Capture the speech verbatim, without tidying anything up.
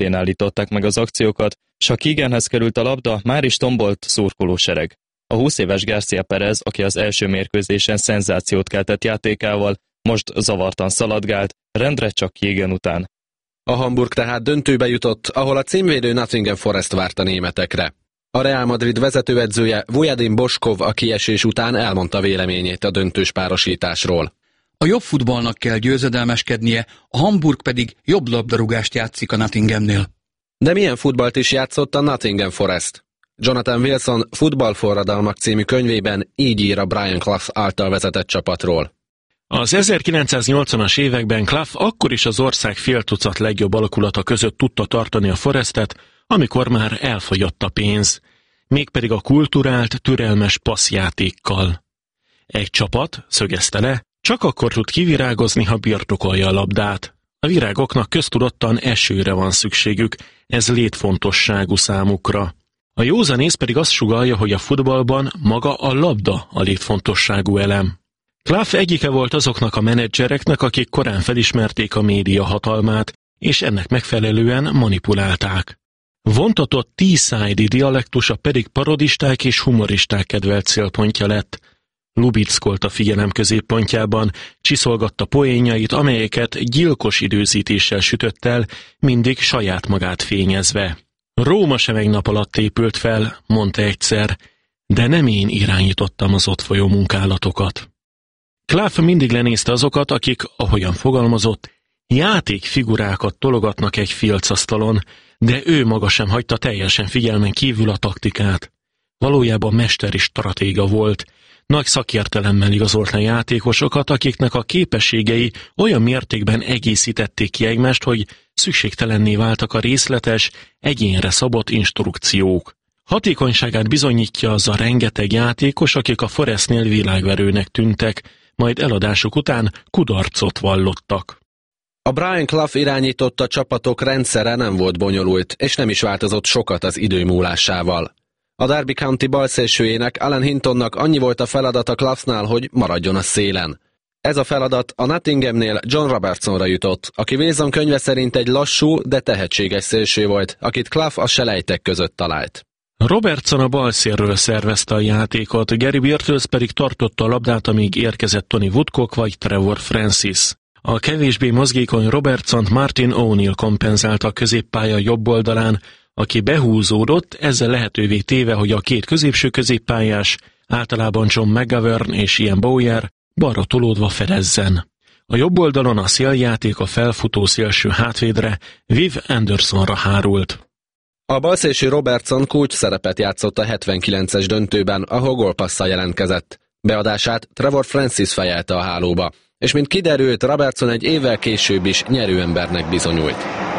közepén állították meg az akciókat, s a Keeganhez került a labda, már is tombolt szurkolósereg. A húsz éves García Pérez, aki az első mérkőzésen szenzációt keltett játékával, most zavartan szaladgált, rendre csak Keegan után. A Hamburg tehát döntőbe jutott, ahol a címvédő Nottingham Forest várt a németekre. A Real Madrid vezetőedzője Vujadin Boskov a kiesés után elmondta véleményét a döntős párosításról. A jobb futballnak kell győzedelmeskednie, a Hamburg pedig jobb labdarúgást játszik a Nottinghamnél. De milyen futballt is játszott a Nottingham Forest? Jonathan Wilson Futballforradalmak című könyvében így ír a Brian Clough által vezetett csapatról. Az ezerkilencszáznyolcvanas években Clough akkor is az ország fél tucat legjobb alakulata között tudta tartani a Forestet, amikor már elfogyott a pénz, mégpedig a kulturált, türelmes passzjátékkal. Egy csapat, szögezte le, csak akkor tud kivirágozni, ha birtokolja a labdát. A virágoknak köztudottan esőre van szükségük, ez létfontosságú számukra. A józanész pedig azt sugallja, hogy a futballban maga a labda a létfontosságú elem. Clough egyike volt azoknak a menedzsereknek, akik korán felismerték a média hatalmát, és ennek megfelelően manipulálták. Vontatott Teesside-i dialektusa pedig parodisták és humoristák kedvelt célpontja lett. Lubickolt a figyelem középpontjában, csiszolgatta poénjait, amelyeket gyilkos időzítéssel sütött el, mindig saját magát fényezve. Róma sem egy nap alatt épült fel, mondta egyszer, de nem én irányítottam az ott folyó munkálatokat. Clough mindig lenézte azokat, akik, ahogyan fogalmazott, játékfigurákat tologatnak egy filcasztalon, de ő maga sem hagyta teljesen figyelmen kívül a taktikát. Valójában mesteri stratéga volt, nagy szakértelemmel igazolt le játékosokat, akiknek a képességei olyan mértékben egészítették ki egymást, hogy szükségtelenné váltak a részletes, egyénre szabott instrukciók. Hatékonyságát bizonyítja az a rengeteg játékos, akik a Forestnél világverőnek tűntek, majd eladásuk után kudarcot vallottak. A Brian Clough irányította csapatok rendszere nem volt bonyolult, és nem is változott sokat az idő múlásával. A Derby County balszélsőjének, Alan Hintonnak annyi volt a feladata Cloughnál, hogy maradjon a szélen. Ez a feladat a Nottinghamnél John Robertsonra jutott, aki Wilson könyve szerint egy lassú, de tehetséges szélső volt, akit Clough a selejtek között talált. Robertson a balszélről szervezte a játékot, Gary Birtles pedig tartotta a labdát, amíg érkezett Tony Woodcock vagy Trevor Francis. A kevésbé mozgékony Robertsont Martin O'Neill kompenzálta a középpálya jobb oldalán, aki behúzódott, ezzel lehetővé téve, hogy a két középső középpályás, általában John McGovern és Ian Bowyer balra tolódva fedezzen. A jobb oldalon a széljáték a felfutó szélső hátvédre, Viv Andersonra hárult. A balszélső Robertson kulcs szerepet játszott a hetvenkilences döntőben, ahol gólpasszal jelentkezett. Beadását Trevor Francis fejelte a hálóba, és mint kiderült, Robertson egy évvel később is nyerőembernek bizonyult.